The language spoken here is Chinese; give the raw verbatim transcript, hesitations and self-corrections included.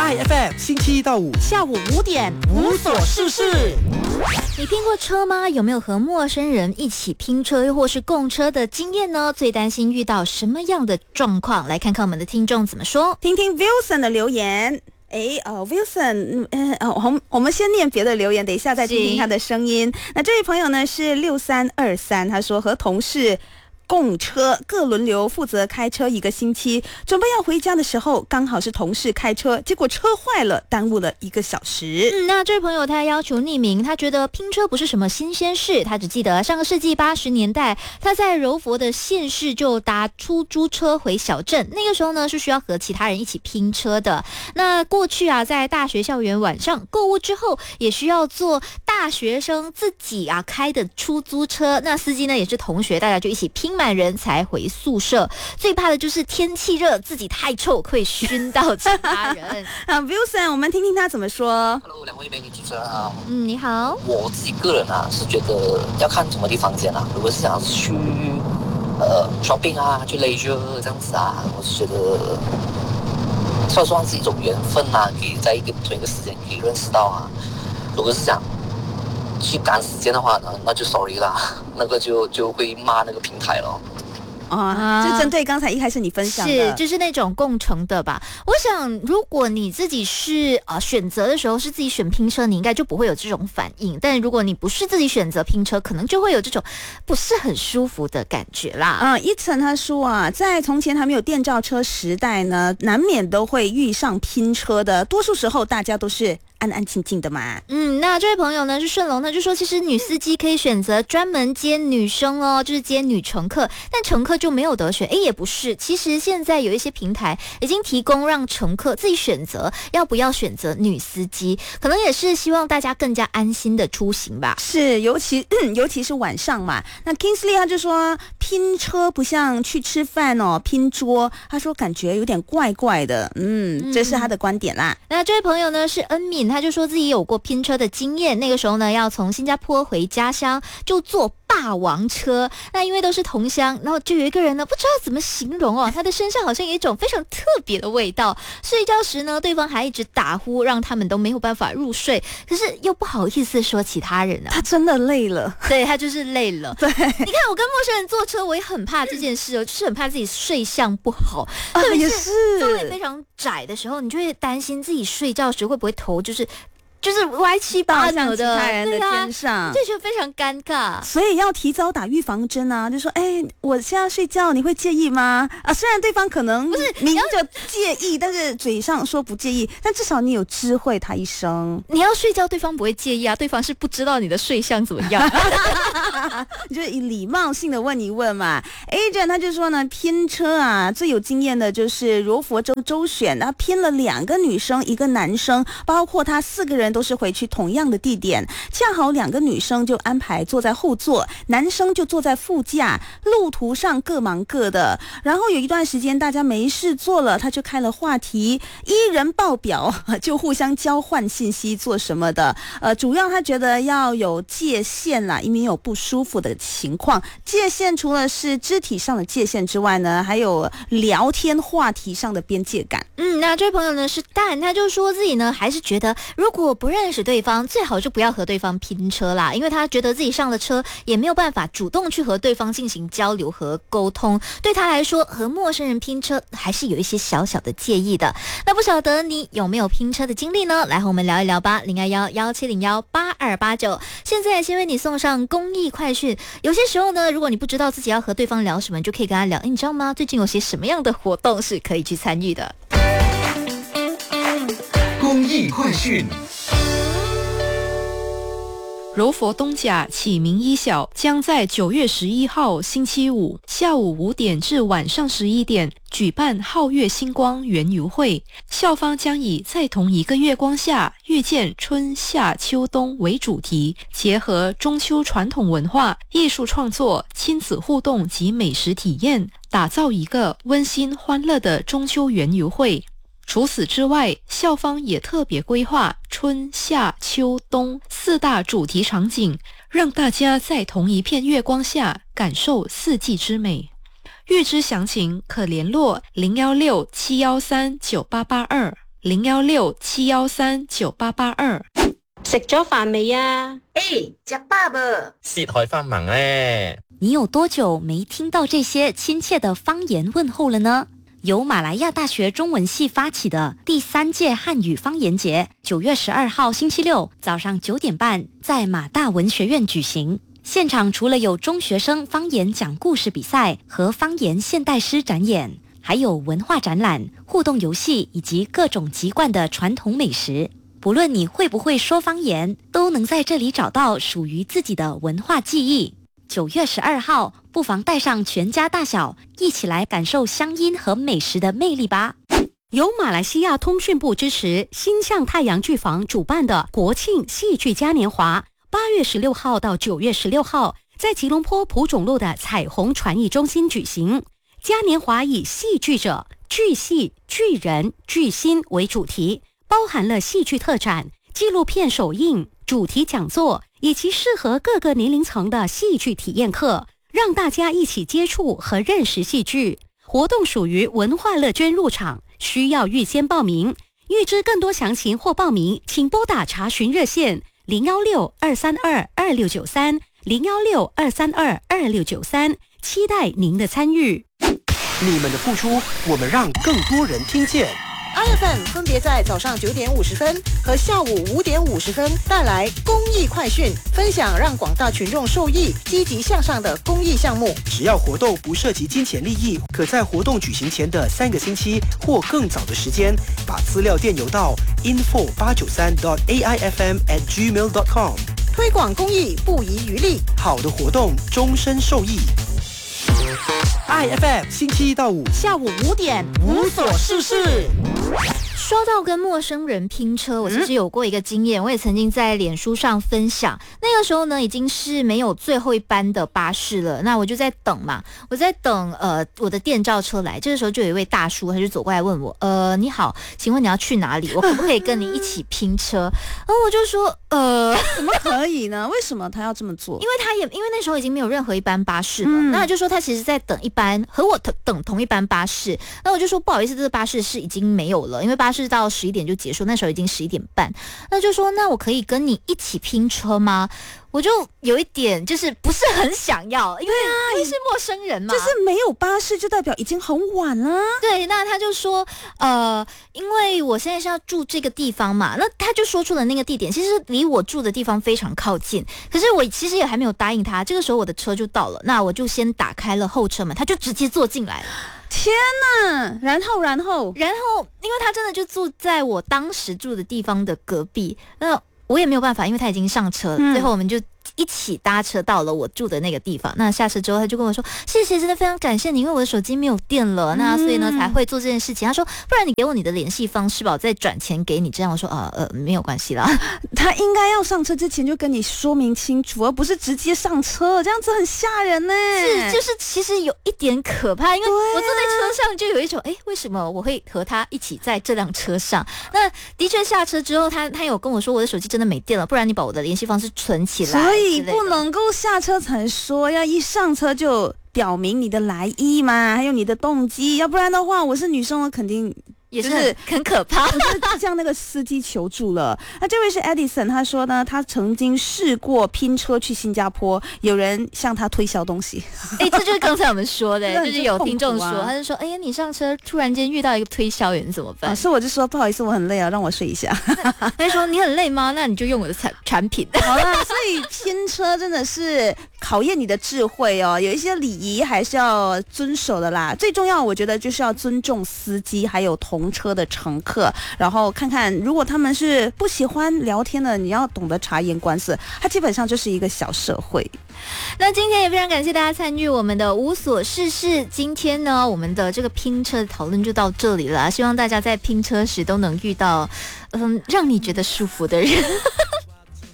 ，I F M 星期一到五下午五点无所事事。 你拼过车吗？有没有和陌生人一起拼车又或是共车的经验呢？最担心遇到什么样的状况？来看看我们的听众怎么说。 听听 Wilson 的留言。诶，呃 Wilson， 呃，我我们先念别的留言，等一下再听听他的声音。那这位朋友呢是六三二三，他说和同事共车，各轮流负责开车一个星期，准备要回家的时候，刚好是同事开车，结果车坏了，耽误了一个小时。 嗯，那这位朋友他要求匿名，他觉得拼车不是什么新鲜事，他只记得上个世纪八十年代，他在柔佛的县市就搭出租车回小镇，那个时候呢是需要和其他人一起拼车的。那过去啊，在大学校园晚上购物之后，也需要坐大学生自己啊开的出租车，那司机呢也是同学，大家就一起拼满人才回宿舍。最怕的就是天气热，自己太臭会熏到其他人。 啊 Wilson， 我们听听他怎么说。 Hello， 两位美女主持人啊。 嗯，你好。 我自己个人啊是觉得要看什么地方先啊。如果是想要去呃 shopping 啊，去 leisure 这样子啊，我是觉得算算是一种缘分啊，可以在一个同一个时间可以认识到啊。如果是想去赶时间的话呢，那就 sorry 啦，那个就就会骂那个平台了。 啊，就针对刚才一开始你分享的， 是就是那种共乘的吧。我想如果你自己是呃选择的时候是自己选拼车，你应该就不会有这种反应，但如果你不是自己选择拼车，可能就会有这种不是很舒服的感觉啦。 啊，一晨他说啊，在从前还没有电召车时代呢，难免都会遇上拼车的，多数时候大家都是安安静静的嘛。 嗯，那这位朋友呢是顺龙，他就说其实女司机可以选择专门接女生哦，就是接女乘客，但乘客就没有得选。诶，也不是，其实现在有一些平台已经提供让乘客自己选择要不要选择女司机，可能也是希望大家更加安心的出行吧。 是，尤其尤其是晚上嘛。那 Kingsley 他就说拼车不像去吃饭哦，拼桌，他说感觉有点怪怪的。嗯，这是他的观点啦。 嗯、那这位朋友呢是恩敏，他就说自己有过拼车的经验，那个时候呢要从新加坡回家乡，就坐霸王车。那因为都是同乡，然后就有一个人呢不知道怎么形容哦，他的身上好像有一种非常特别的味道。睡觉时呢，对方还一直打呼，让他们都没有办法入睡，可是又不好意思说其他人啊。 他真的累了， 对，他就是累了。 对， 你看我跟陌生人坐车，我也很怕这件事哦，就是很怕自己睡相不好， 啊、 特别是座位非常窄的时候，你就会担心自己睡觉时会不会头就是。就是歪七八扭的， 其他人的肩上， 这就非常尴尬。 所以要提早打预防针啊！就说，哎，我现在睡觉，你会介意吗？啊，虽然对方可能不是明着介意，但是嘴上说不介意，但至少你有知会他一声。 你要睡觉，对方不会介意啊，对方是不知道你的睡相怎么样。 你就以礼貌性的问一问嘛。Agent 他就说呢，拼车啊，最有经验的就是柔佛州州选，他拼了两个女生，一个男生，包括他四个人。都是回去同样的地点，恰好两个女生就安排坐在后座，男生就坐在副驾，路途上各忙各的。然后有一段时间大家没事做了，他就开了话题，一人报表，就互相交换信息做什么的。呃，主要他觉得要有界限啦，因为有不舒服的情况。界限除了是肢体上的界限之外呢，还有聊天话题上的边界感。 嗯，那这位朋友呢是蛋，他就说自己呢还是觉得如果不认识对方，最好就不要和对方拼车啦，因为他觉得自己上了车也没有办法主动去和对方进行交流和沟通，对他来说和陌生人拼车还是有一些小小的介意的。那不晓得你有没有拼车的经历呢？来和我们聊一聊吧，零二幺幺七零幺八二八九。现在先为你送上公益快讯。有些时候呢，如果你不知道自己要和对方聊什么，就可以跟他聊，你知道吗？最近有些什么样的活动是可以去参与的？ 公益快讯。 柔佛东甲启明一小将在九月十一号星期五下午五点至晚上十一点举办皓月星光园游会，校方将以在同一个月光下遇见春夏秋冬为主题，结合中秋传统文化、艺术创作、亲子互动及美食体验，打造一个温馨欢乐的中秋园游会。除此之外，校方也特别规划春夏秋冬四大主题场景，让大家在同一片月光下感受四季之美。预知详情可联络零一六七一三九八八二零幺六七幺三九八八二。 食咗飯未啊？ 誒，食飽啵？ 薛海發盟咧。 你有多久没听到这些亲切的方言问候了呢？由马来亚大学中文系发起的第三届汉语方言节，九月十二号星期六早上九点半在马大文学院举行。现场除了有中学生方言讲故事比赛和方言现代诗展演，还有文化展览、互动游戏以及各种籍贯的传统美食。不论你会不会说方言，都能在这里找到属于自己的文化记忆。九月十二号，不妨带上全家大小，一起来感受乡音和美食的魅力吧。 由马来西亚通讯部支持，星象太阳剧坊主办的国庆戏剧嘉年华，八月十六号到九月十六号，在吉隆坡蒲种路的彩虹传艺中心举行。嘉年华以戏剧者、剧戏、剧人、剧心为主题，包含了戏剧特展、纪录片首映、主题讲座，以及适合各个年龄层的戏剧体验课，让大家一起接触和认识戏剧。活动属于文化乐捐入场，需要预先报名。预知更多详情或报名，请拨打查询热线零幺六二三二二六九三零幺六二三二二六九三，期待您的参与。 你们的付出，我们让更多人听见。 I F M 分别在早上九点五十分和下午五点五十分带来公益快讯，分享让广大群众受益、积极向上的公益项目。 只要活动不涉及金钱利益，可在活动举行前的三个星期或更早的时间，把资料电邮到 info 八九三 dot a i f m at gmail dot com。 推广公益不遗余力， 好的活动终身受益。I F M 星期一到五下午五点无所事事。 说到跟陌生人拼车，我其实有过一个经验，我也曾经在脸书上分享。那个时候呢，已经是没有最后一班的巴士了，那我就在等嘛，我在等呃我的电召车来。这个时候就有一位大叔，他就走过来问我，呃，你好，请问你要去哪里？我可不可以跟你一起拼车？然后我就说，呃， 怎么可以呢？为什么他要这么做？ 因为他也因为那时候已经没有任何一班巴士了，嗯、那他就说他其实在等一班和我等同一班巴士。那我就说不好意思，这个巴士是已经没有了，因为巴士到十一点就结束，那时候已经十一点半。那就说那我可以跟你一起拼车吗？我就有一点就是不是很想要，因为因为是陌生人嘛， 就是没有巴士就代表已经很晚了。 对，那他就说呃，因为我现在是要住这个地方嘛，那他就说出了那个地点，其实离我住的地方非常靠近，可是我其实也还没有答应他。这个时候我的车就到了，那我就先打开了后车门，他就直接坐进来了。 天哪！然后，然后， 然后，因为他真的就住在我当时住的地方的隔壁，那我也没有办法，因为他已经上车了。嗯、最后我们就一起搭车到了我住的那个地方。那下车之后，他就跟我说：“谢谢，真的非常感谢你，因为我的手机没有电了，那所以呢才会做这件事情。”他说：“不然你给我你的联系方式吧，我再转钱给你。”这样我说：“呃呃，没有关系啦。” 他应该要上车之前就跟你说明清楚，而不是直接上车，这样子很吓人呢。 是，就是其实有一点可怕，因为我坐在车上就有一种，哎，为什么我会和他一起在这辆车上？那的确下车之后，他他有跟我说我的手机真的没电了，不然你把我的联系方式存起来。 所以不能够下车才说，要一上车就表明你的来意嘛，还有你的动机，要不然的话，我是女生，我肯定。 也是很很可怕， 就是向那个司机求助了。那这位是 Edison， 他说呢，他曾经试过拼车去新加坡，有人向他推销东西。 哎，这就是刚才我们说的，就是有听众说， 啊、 他就说，哎呀，你上车突然间遇到一个推销员怎么办？ 啊、所以我就说不好意思，我很累啊，让我睡一下。 他就说你很累吗？那你就用我的产产品。 好啦，所以拼车真的是考验你的智慧哦，有一些礼仪还是要遵守的啦。最重要，我觉得就是要尊重司机，还有同同车的乘客，然后看看如果他们是不喜欢聊天的，你要懂得察言观色，它基本上就是一个小社会。 那今天也非常感谢大家参与我们的无所事事，今天呢我们的这个拼车的讨论就到这里了，希望大家在拼车时都能遇到嗯让你觉得舒服的人。